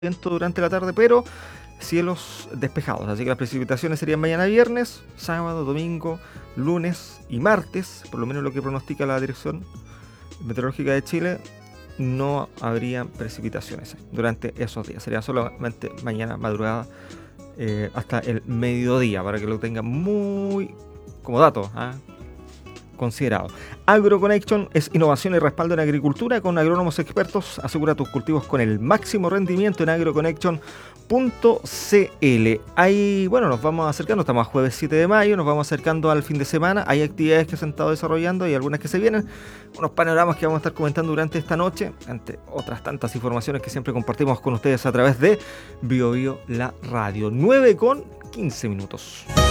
viento durante la tarde, pero cielos despejados. Así que las precipitaciones serían mañana viernes, sábado, domingo, lunes y martes, por lo menos lo que pronostica la Dirección Meteorológica de Chile. No habría precipitaciones durante esos días. Sería solamente mañana madrugada hasta el mediodía, para que lo tengan muy como dato considerado. AgroConnection es innovación y respaldo en agricultura con agrónomos expertos. Asegura tus cultivos con el máximo rendimiento en agroconnection.cl. Ahí, bueno, nos vamos acercando, estamos a jueves 7 de mayo, nos vamos acercando al fin de semana. Hay actividades que se han estado desarrollando y algunas que se vienen. Unos panoramas que vamos a estar comentando durante esta noche, entre otras tantas informaciones que siempre compartimos con ustedes a través de BioBio La Radio. 9:15 minutos.